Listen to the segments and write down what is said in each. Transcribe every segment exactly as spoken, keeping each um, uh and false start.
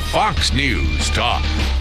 Fox News Talk.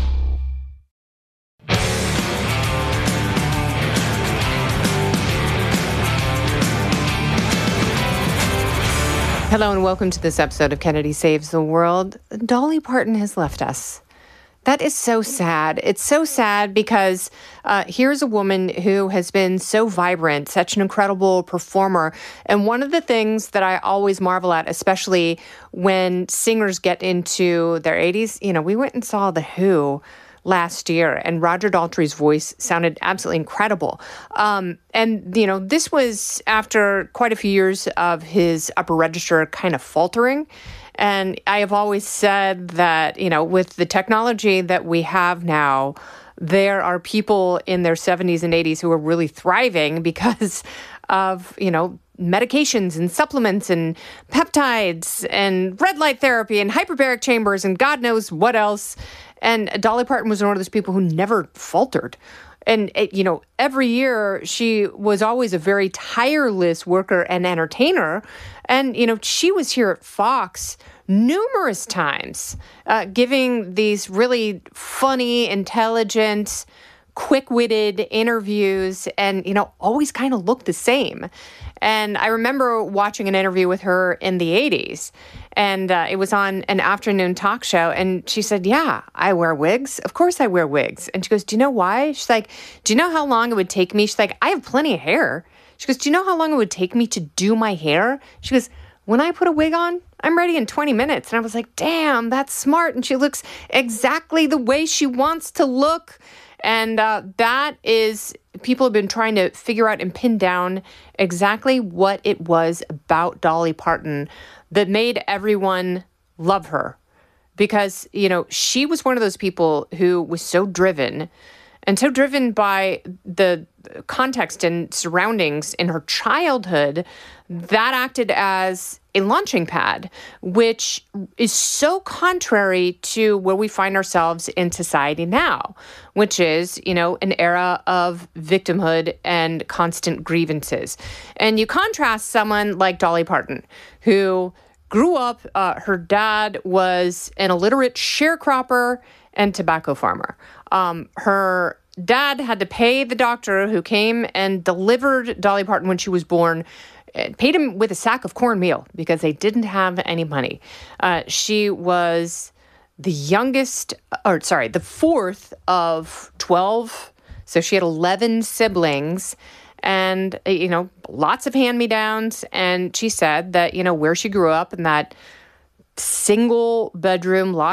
Hello and welcome to this episode of Kennedy Saves the World. Dolly Parton has left us. That is so sad. It's so sad because uh, here's a woman who has been so vibrant, such an incredible performer. And one of the things that I always marvel at, especially when singers get into their eighties, you know, we went and saw The Who last year, and Roger Daltrey's voice sounded absolutely incredible. Um, and, you know, this was after quite a few years of his upper register kind of faltering. And I have always said that, you know, with the technology that we have now, there are people in their seventies and eighties who are really thriving because of, you know, medications and supplements and peptides and red light therapy and hyperbaric chambers and God knows what else. And Dolly Parton was one of those people who never faltered. And, it, you know, every year she was always a very tireless worker and entertainer. And, you know, she was here at Fox numerous times, uh, giving these really funny, intelligent, quick-witted interviews and, you know, always kind of looked the same. And I remember watching an interview with her in the eighties, and uh, it was on an afternoon talk show, and she said, yeah, I wear wigs. Of course I wear wigs. And she goes, do you know why? She's like, do you know how long it would take me? She's like, I have plenty of hair. She goes, do you know how long it would take me to do my hair? She goes, when I put a wig on, I'm ready in twenty minutes. And I was like, damn, that's smart. And she looks exactly the way she wants to look. And uh, that is, people have been trying to figure out and pin down exactly what it was about Dolly Parton that made everyone love her. Because, you know, she was one of those people who was so driven and so driven by the context and surroundings in her childhood that acted as a launching pad, which is so contrary to where we find ourselves in society now, which is, you know, an era of victimhood and constant grievances. And you contrast someone like Dolly Parton, who grew up, uh, her dad was an illiterate sharecropper and tobacco farmer. Um, her dad had to pay the doctor who came and delivered Dolly Parton when she was born, paid him with a sack of cornmeal because they didn't have any money. Uh, she was the youngest, or sorry, the fourth of twelve. So she had eleven siblings and, you know, lots of hand-me-downs. And she said that, you know, where she grew up in that single bedroom,